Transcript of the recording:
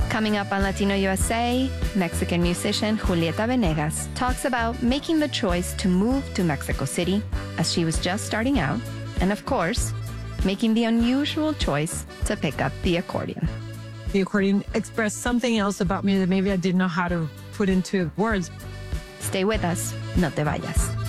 Coming up on Latino USA, Mexican musician Julieta Venegas talks about making the choice to move to Mexico City as she was just starting out, and of course, making the unusual choice to pick up the accordion. The accordion expressed something else about me that maybe I didn't know how to put into words. Stay with us, no te vayas.